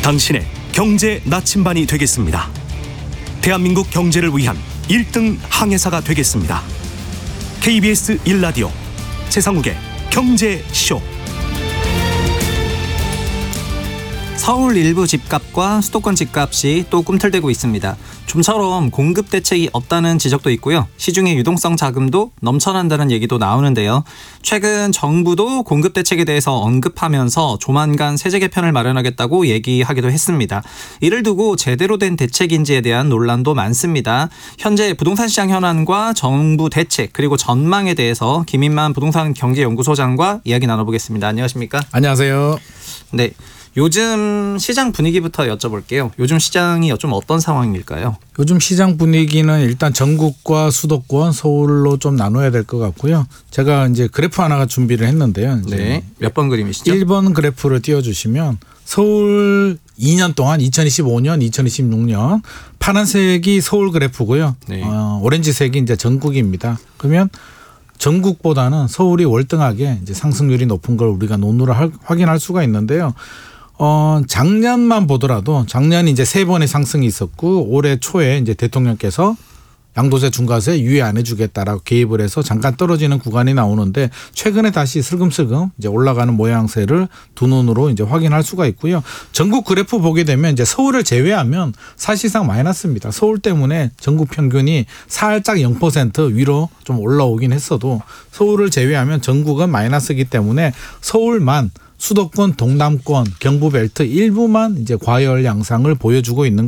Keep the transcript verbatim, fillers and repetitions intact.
당신의 경제 나침반이 되겠습니다. 대한민국 경제를 위한 일 등 항해사가 되겠습니다. 케이비에스 일 라디오 최상욱의 경제쇼. 서울 일부 집값과 수도권 집값이 또 꿈틀대고 있습니다. 좀처럼 공급 대책이 없다는 지적도 있고요. 시중의 유동성 자금도 넘쳐난다는 얘기도 나오는데요. 최근 정부도 공급 대책에 대해서 언급하면서 조만간 세제 개편을 마련하겠다고 얘기하기도 했습니다. 이를 두고 제대로 된 대책인지에 대한 논란도 많습니다. 현재 부동산 시장 현안과 정부 대책 그리고 전망에 대해서 김인만 부동산 경제연구소장과 이야기 나눠보겠습니다. 안녕하십니까? 안녕하세요. 네. 요즘 시장 분위기부터 여쭤볼게요. 요즘 시장이 좀 어떤 상황일까요? 요즘 시장 분위기는 일단 전국과 수도권, 서울로 좀 나눠야 될 것 같고요. 제가 이제 그래프 하나가 준비를 했는데요. 네. 몇 번 그림이시죠? 일 번 그래프를 띄워주시면 서울 이 년 동안 이천이십오 년, 이천이십육 년 파란색이 서울 그래프고요. 네. 어, 오렌지색이 이제 전국입니다. 그러면 전국보다는 서울이 월등하게 이제 상승률이 높은 걸 우리가 논으로 할, 확인할 수가 있는데요. 어, 작년만 보더라도 작년 이제 세 번의 상승이 있었고 올해 초에 이제 대통령께서 양도세 중과세 유예 안 해주겠다라고 개입을 해서 잠깐 떨어지는 구간이 나오는데 최근에 다시 슬금슬금 이제 올라가는 모양새를 두 눈으로 이제 확인할 수가 있고요. 전국 그래프 보게 되면 이제 서울을 제외하면 사실상 마이너스입니다. 서울 때문에 전국 평균이 살짝 영 퍼센트 위로 좀 올라오긴 했어도 서울을 제외하면 전국은 마이너스이기 때문에 서울만 수도권, 동남권, 경부벨트 일부만 이제 과열 양상을 보여주고 있는